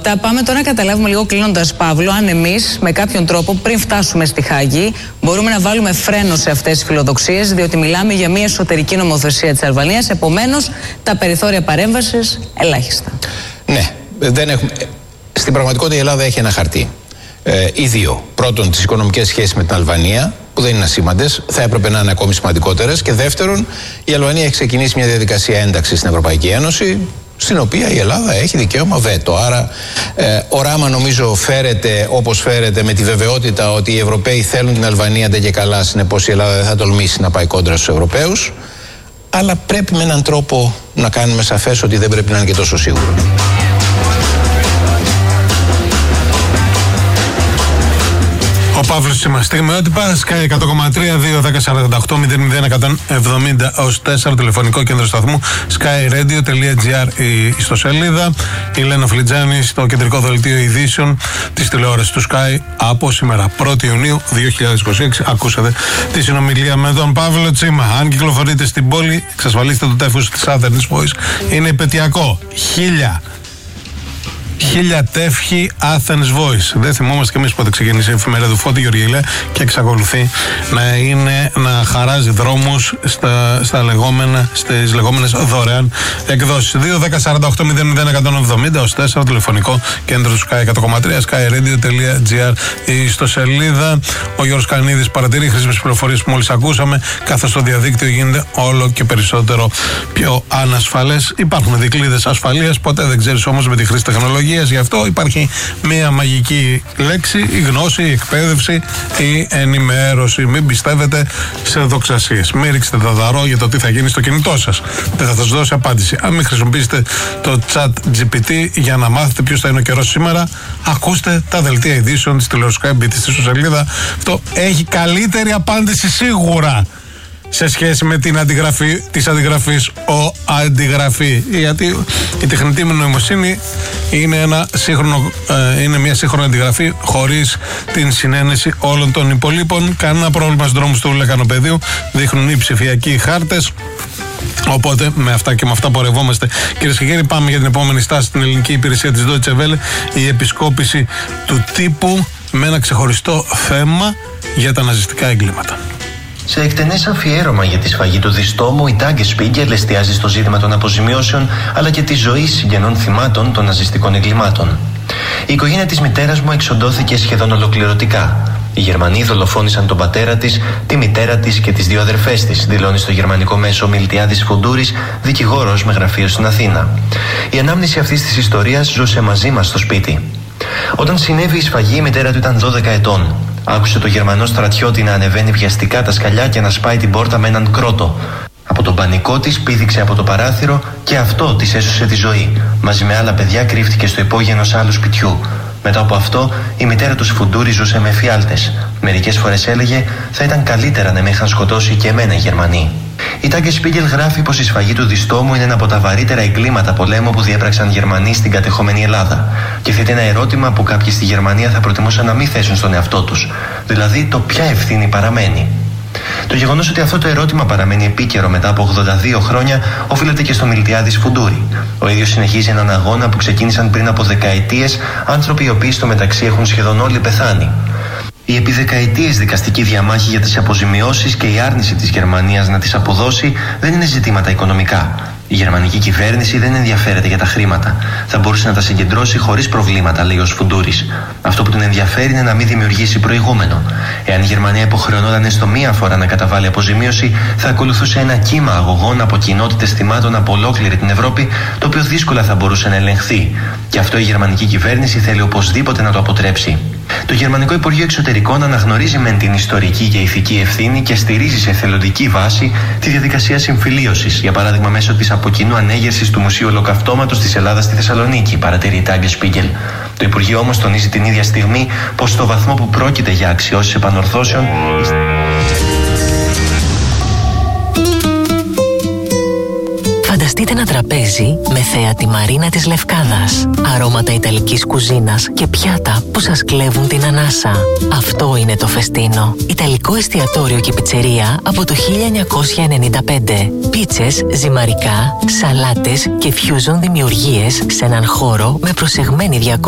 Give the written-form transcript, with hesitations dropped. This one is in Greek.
πραγματικότητα. Πάμε τώρα να καταλάβουμε λίγο, κλείνοντας, Παύλο, αν εμείς με κάποιον τρόπο πριν φτάσουμε στη Χάγη μπορούμε να βάλουμε φρένο σε αυτές τις φιλοδοξίες, διότι μιλάμε για μια εσωτερική νομοθεσία της Αλβανίας. Επομένως, τα περιθώρια παρέμβασης ελάχιστα. Ναι, δεν έχουμε. Στην πραγματικότητα η Ελλάδα έχει ένα χαρτί. Ή δύο. Πρώτον, τις οικονομικές σχέσεις με την Αλβανία, που δεν είναι ασήμαντες, θα έπρεπε να είναι ακόμη σημαντικότερες. Και δεύτερον, η Αλβανία έχει ξεκινήσει μια διαδικασία ένταξης στην Ευρωπαϊκή Ένωση, στην οποία η Ελλάδα έχει δικαίωμα βέτο. Άρα, οράμα νομίζω φέρεται όπως φέρεται, με τη βεβαιότητα ότι οι Ευρωπαίοι θέλουν την Αλβανία ντε και καλά. Συνεπώς η Ελλάδα δεν θα τολμήσει να πάει κόντρα στους Ευρωπαίους. Αλλά πρέπει με έναν τρόπο να κάνουμε σαφές ότι δεν πρέπει να είναι και τόσο σίγουρο. Ο Παύλος Τσίμας, στιγμιότυπα, Sky 100,3, 2-10-48-0-170-4, τηλεφωνικό κέντρο σταθμού, skyradio.gr η ιστοσελίδα. Η Λένα Φλιτζάνη στο κεντρικό δελτίο ειδήσεων της τηλεόρασης του Sky από σήμερα, 1η Ιουνίου 2026. Ακούσατε τη συνομιλία με τον Παύλο Τσίμα. Αν κυκλοφορείτε στην πόλη, εξασφαλίστε το τέφος της Athens Voice. Είναι επαιτειακό. 1000 τεύχη Athens Voice. Δεν θυμόμαστε κι εμείς πότε ξεκίνησε η εφημερίδα του Φώτη Γεωργίλα και εξακολουθεί να χαράζει δρόμους στις λεγόμενες δωρεάν εκδόσεις. 2-10-48-0-170-4, τηλεφωνικό κέντρο του Sky 100,3, skyradio.gr η ιστοσελίδα. Ο Γιώργος Κανίδης παρατηρεί χρήσιμες πληροφορίες που μόλις ακούσαμε, καθώς το διαδίκτυο γίνεται όλο και περισσότερο πιο ανασφαλές. Υπάρχουν δικλείδες ασφαλείας, ποτέ δεν ξέρεις όμως με τη χρήση τεχνολογίας. Γι' αυτό υπάρχει μία μαγική λέξη, η γνώση, η εκπαίδευση, η ενημέρωση. Μην πιστεύετε σε δοξασίες. Μην ρίξετε δαδαρό για το τι θα γίνει στο κινητό σας. Δεν θα σας δώσει απάντηση. Αν μην χρησιμοποιήσετε το chat GPT για να μάθετε ποιος θα είναι ο καιρός σήμερα, ακούστε τα δελτία ειδήσεων της τηλεόρασης Sky, μπείτε στη σελίδα. Αυτό έχει καλύτερη απάντηση σίγουρα σε σχέση με την αντιγραφή της αντιγραφής αντιγραφή. Γιατί η τεχνητή νοημοσύνη είναι είναι μια σύγχρονη αντιγραφή χωρίς την συνένεση όλων των υπολείπων. Κανένα πρόβλημα στους δρόμους του λεκανοπεδίου, δείχνουν οι ψηφιακοί χάρτες. Οπότε με αυτά και με αυτά πορευόμαστε. Κυρίες και κύριοι, πάμε για την επόμενη στάση στην ελληνική υπηρεσία της Deutsche Welle, η επισκόπηση του τύπου με ένα ξεχωριστό θέμα για τα ναζιστικά εγκλήματα. Σε εκτενές αφιέρωμα για τη σφαγή του Διστόμου, η Tages Spiegel εστιάζει στο ζήτημα των αποζημιώσεων αλλά και της ζωής συγγενών θυμάτων των ναζιστικών εγκλημάτων. Η οικογένεια της μητέρας μου εξοντώθηκε σχεδόν ολοκληρωτικά. Οι Γερμανοί δολοφόνησαν τον πατέρα της, τη μητέρα της και τις δύο αδερφές της, δηλώνει στο γερμανικό μέσο Μιλτιάδης Φουντούρης, δικηγόρος με γραφείο στην Αθήνα. Η ανάμνηση αυτής της ιστορίας ζούσε μαζί μας στο σπίτι. Όταν συνέβη η σφαγή, η μητέρα του ήταν 12 ετών. Άκουσε το Γερμανό στρατιώτη να ανεβαίνει βιαστικά τα σκαλιά και να σπάει την πόρτα με έναν κρότο. Από τον πανικό της πήδηξε από το παράθυρο και αυτό της έσωσε τη ζωή. Μαζί με άλλα παιδιά κρύφτηκε στο υπόγειο ενός άλλου σπιτιού. Μετά από αυτό, η μητέρα του Φουντούρη ζούσε με εφιάλτες. Μερικές φορές έλεγε: θα ήταν καλύτερα να με είχαν σκοτώσει και εμένα οι Γερμανοί. Η Tages Spiegel γράφει πως η σφαγή του Διστόμου είναι ένα από τα βαρύτερα εγκλήματα πολέμου που διέπραξαν Γερμανοί στην κατεχόμενη Ελλάδα. Και θέτει ένα ερώτημα που κάποιοι στη Γερμανία θα προτιμούσαν να μην θέσουν στον εαυτό τους. Δηλαδή, το ποια ευθύνη παραμένει. Το γεγονός ότι αυτό το ερώτημα παραμένει επίκαιρο μετά από 82 χρόνια οφείλεται και στο Μιλτιάδης Φουντούρη. Ο ίδιος συνεχίζει έναν αγώνα που ξεκίνησαν πριν από δεκαετίες άνθρωποι οι οποίοι στο μεταξύ έχουν σχεδόν όλοι πεθάνει. Η επί δεκαετίες δικαστική διαμάχη για τις αποζημιώσεις και η άρνηση της Γερμανίας να τις αποδώσει δεν είναι ζητήματα οικονομικά. Η γερμανική κυβέρνηση δεν ενδιαφέρεται για τα χρήματα. Θα μπορούσε να τα συγκεντρώσει χωρίς προβλήματα, λέει ο Φουντούρης. Αυτό που την ενδιαφέρει είναι να μην δημιουργήσει προηγούμενο. Εάν η Γερμανία υποχρεωνόταν έστω μία φορά να καταβάλει αποζημίωση, θα ακολουθούσε ένα κύμα αγωγών από κοινότητες θυμάτων από ολόκληρη την Ευρώπη, το οποίο δύσκολα θα μπορούσε να ελεγχθεί. Και αυτό η γερμανική κυβέρνηση θέλει οπωσδήποτε να το αποτρέψει. Το Γερμανικό Υπουργείο Εξωτερικών αναγνωρίζει μεν την ιστορική και ηθική ευθύνη και στηρίζει σε εθελοντική βάση τη διαδικασία συμφιλίωσης, για παράδειγμα μέσω της από κοινού ανέγερσης του Μουσείου Ολοκαυτώματος της Ελλάδας στη Θεσσαλονίκη, παρατηρεί η Tages Spiegel. Το Υπουργείο όμως τονίζει την ίδια στιγμή πως στο βαθμό που πρόκειται για αξιώσεις επανορθώσεων. Φανταστείτε ένα τραπέζι με θέα τη Μαρίνα της Λευκάδας, αρώματα ιταλικής κουζίνας και πιάτα που σας κλέβουν την ανάσα. Αυτό είναι το Φεστίνο. Ιταλικό εστιατόριο και πιτσερία από το 1995. Πίτσες, ζυμαρικά, σαλάτες και fusion δημιουργίες σε έναν χώρο με προσεγμένη 200